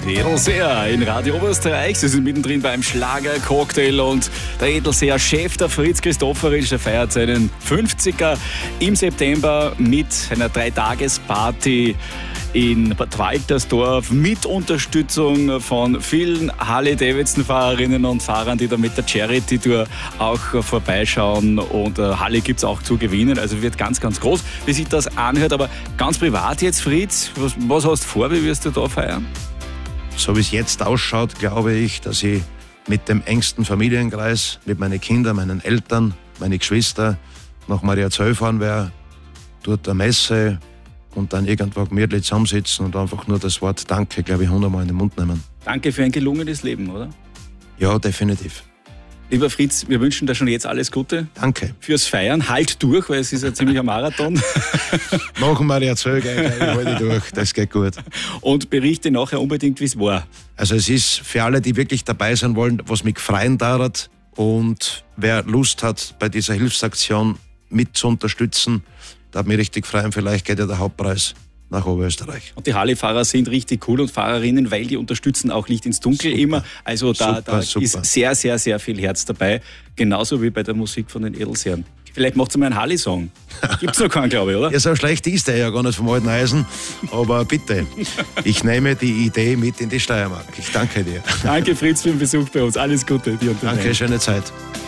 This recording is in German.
Die Edelseer in Radio Oberösterreich. Sie sind mittendrin beim Schlager-Cocktail und der Edelseer-Chef, der Fritz Christofferitsch, der feiert seinen 50er im September mit einer 3-Tages-Party in Bad Waltersdorf mit Unterstützung von vielen Harley-Davidson-Fahrerinnen und Fahrern, die da mit der Charity-Tour auch vorbeischauen. Und Harley gibt es auch zu gewinnen, also wird ganz, ganz groß, wie sich das anhört. Aber ganz privat jetzt, Fritz, was hast du vor, wie wirst du da feiern? So wie es jetzt ausschaut, glaube ich, dass ich mit dem engsten Familienkreis, mit meinen Kindern, meinen Eltern, meine Geschwister nach Mariazell fahren werde, dort eine Messe und dann irgendwo gemütlich zusammensitzen und einfach nur das Wort Danke, glaube ich, 100-mal in den Mund nehmen. Danke für ein gelungenes Leben, oder? Ja, definitiv. Lieber Fritz, wir wünschen dir schon jetzt alles Gute. Danke. Fürs Feiern. Halt durch, weil es ist ein ziemlicher Marathon. Machen wir ja Zöge, ich halte durch, das geht gut. Und berichte nachher unbedingt, wie es war. Also es ist für alle, die wirklich dabei sein wollen, was mich freuen dauert und wer Lust hat, bei dieser Hilfsaktion mit zu unterstützen, darf mich richtig freuen, vielleicht geht ja der Hauptpreis nach Oberösterreich. Und die Harley-Fahrer sind richtig cool und Fahrerinnen, weil die unterstützen auch Licht ins Dunkel immer. Also da ist sehr, sehr, sehr viel Herz dabei. Genauso wie bei der Musik von den Edelseern. Vielleicht macht ihr mal einen Harley-Song. Gibt's noch keinen, glaube ich, oder? Ja, so schlecht ist der ja gar nicht vom alten Eisen. Aber bitte, ich nehme die Idee mit in die Steiermark. Ich danke dir. Danke, Fritz, für den Besuch bei uns. Alles Gute dir und Danke, schöne Zeit.